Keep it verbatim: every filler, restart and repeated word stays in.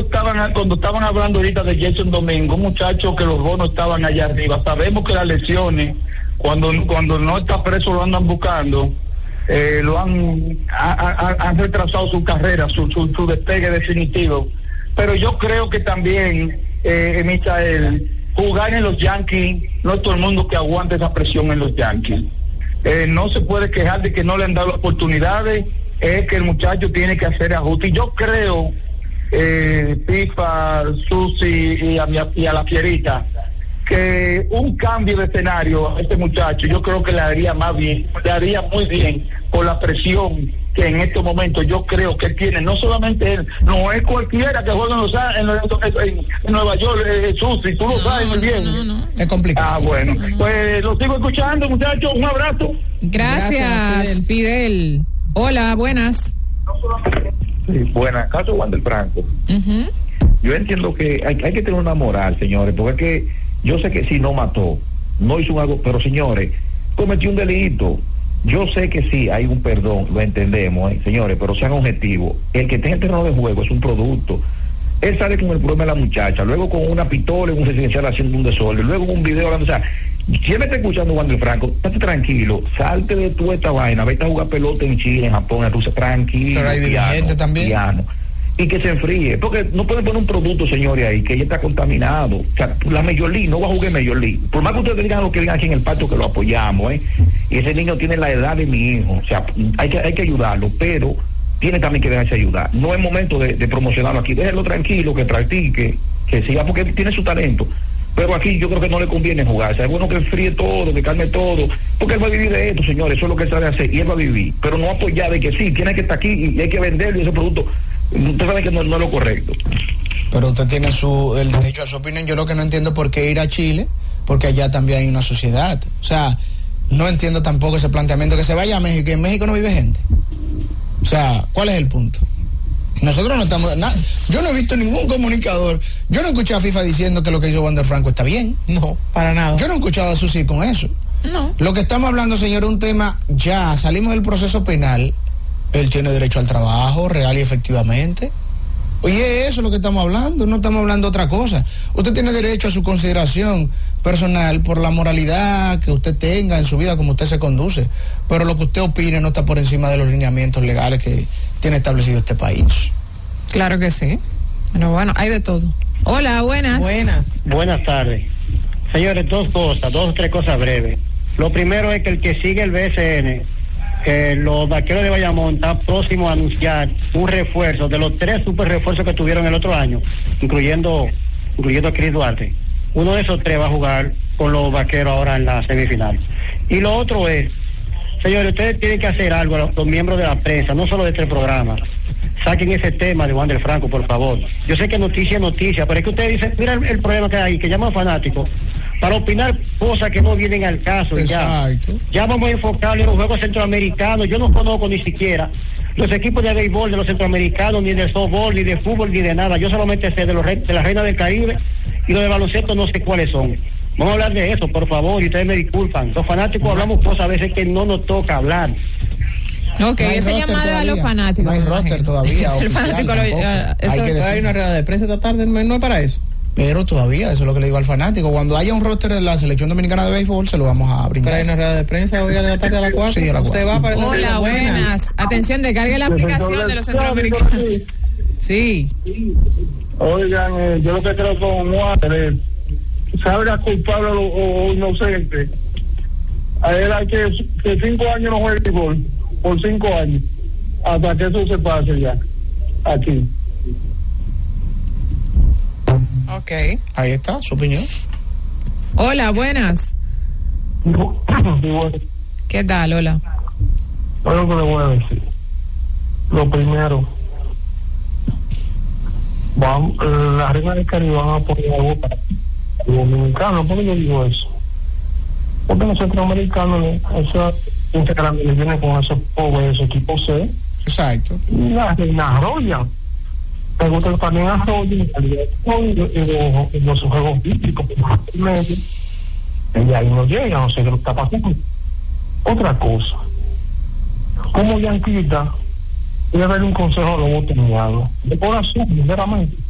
estaban cuando estaban hablando ahorita de Jason Domingo, muchachos que los bonos estaban allá arriba, sabemos que las lesiones, cuando cuando no está preso lo andan buscando, eh, lo han ha, ha, han retrasado su carrera, su, su, su despegue definitivo. Pero yo creo que también, eh, Michael, jugar en los Yankees, no es todo el mundo que aguante esa presión en los Yankees. Eh, no se puede quejar de que no le han dado oportunidades, es que el muchacho tiene que hacer ajustes. Y yo creo, eh, Pifa, Susi y a, mi, y a la Fierita, que un cambio de escenario a este muchacho, yo creo que le haría más bien, le haría muy bien por la presión que en estos momentos yo creo que tiene, no solamente él, no es cualquiera que juega en, los, en, los, en, en Nueva York, eh, Susi, tú lo no, sabes muy bien. No, no, no. Es complicado. Ah, bueno, no, no. Pues lo sigo escuchando, muchachos, un abrazo. Gracias, Gracias Fidel. Fidel. Hola, buenas. Sí, buenas. Caso Juan del Franco. Uh-huh. Yo entiendo que hay, hay que tener una moral, señores, porque es que yo sé que si no mató, no hizo algo, pero señores, cometió un delito. Yo sé que sí, hay un perdón, lo entendemos, ¿eh? Señores, pero sean objetivos. El que esté en el terreno de juego es un producto. Él sale con el problema de la muchacha, luego con una pistola en un residencial haciendo un desorden, luego un video hablando, o sea, si me está escuchando Juan del Franco, estate tranquilo, salte de toda esta vaina, vete a jugar pelota en Chile, en Japón, entonces tranquilo, pero hay piano, también. Piano, y que se enfríe, porque no pueden poner un producto, señores, ahí, que ya está contaminado. O sea, la Major League, no va a jugar Major League, por más que ustedes digan lo que digan aquí en el patio, que lo apoyamos, ¿eh? Y ese niño tiene la edad de mi hijo, o sea, hay que, hay que ayudarlo, pero tiene también que dejarse ayudar. No es momento de, de promocionarlo aquí, déjenlo tranquilo, que practique, que siga, porque tiene su talento. Pero aquí yo creo que no le conviene jugar. O sea, es bueno que enfríe todo, que calme todo, porque él va a vivir de esto, señores, eso es lo que él sabe hacer, y él va a vivir. Pero no apoyar de que sí, tiene que estar aquí y hay que venderlo y ese producto, usted sabe que no, no es lo correcto. Pero usted tiene su el derecho a su opinión. Yo lo que no entiendo por qué ir a Chile, porque allá también hay una sociedad. O sea, no entiendo tampoco ese planteamiento, que se vaya a México, y en México no vive gente. O sea, ¿cuál es el punto? Nosotros no estamos... Na, yo no he visto ningún comunicador. Yo no he escuchado a FIFA diciendo que lo que hizo Wander Franco está bien. No, para nada. Yo no he escuchado a Susi con eso. No. Lo que estamos hablando, señor, es un tema... Ya, salimos del proceso penal. Él tiene derecho al trabajo, real y efectivamente. Oye, eso es lo que estamos hablando. No estamos hablando de otra cosa. Usted tiene derecho a su consideración personal por la moralidad que usted tenga en su vida, como usted se conduce. Pero lo que usted opine no está por encima de los lineamientos legales que tiene establecido este país. Claro que sí. Pero bueno, hay de todo. Hola, buenas. Buenas. Buenas tardes. Señores, dos cosas, dos o tres cosas breves. Lo primero es que el que sigue el B S N, eh, los vaqueros de Bayamón están próximos a anunciar un refuerzo de los tres super refuerzos que tuvieron el otro año, incluyendo, incluyendo a Chris Duarte. Uno de esos tres va a jugar con los vaqueros ahora en la semifinal. Y lo otro es, señores, ustedes tienen que hacer algo, los, los miembros de la prensa, no solo de este programa. Saquen ese tema de Wander Franco, por favor. Yo sé que noticia es noticia, pero es que ustedes dicen, mira el, el problema que hay, que llaman fanáticos para opinar cosas que no vienen al caso. Exacto. Ya, ya vamos a enfocarle en los juegos centroamericanos. Yo no conozco ni siquiera los equipos de béisbol de los centroamericanos, ni de softball, ni de fútbol, ni de nada. Yo solamente sé de los de la Reina del Caribe, y los de baloncesto no sé cuáles son. Vamos a hablar de eso, por favor, y ustedes me disculpan. Los fanáticos hablamos cosas a veces que no nos toca hablar. Ok, no ese llamado a los fanáticos. No hay roster todavía. El fanático lo, uh, eso, hay, que hay una rueda de prensa esta tarde, no es para eso. Pero todavía, eso es lo que le digo al fanático. Cuando haya un roster de la selección dominicana de béisbol, se lo vamos a brindar. Pero hay una rueda de prensa hoy a la tarde a las cuatro. Sí, a las Usted cuatro. va para esa. Hola, buenas. buenas. Atención, descargue la aplicación de los centroamericanos. Sí. Oigan, eh, yo lo que creo con Wander es, ¿sabrá culpable o, o inocente? A él hay que, que cinco años no juegue béisbol, por cinco años, hasta que eso se pase ya, aquí. Ok. Ahí está, su opinión. Hola, buenas. ¿Qué tal, hola? Bueno, que le voy a decir. Lo primero, vamos, la Reina del Caribe van a poner a votar a los dominicanos. ¿Por qué yo digo eso? Porque los centroamericanos, esa integrante le viene con esos pobres, esos equipos C. Exacto. Y la Reina arrolla. Me gusta también arrolla en calidad de los juegos bíblicos, medio. Y ahí no llega, no sé qué lo está pasando. Otra cosa, como yanquita, voy a darle un consejo a los botoneados, de corazón, sinceramente.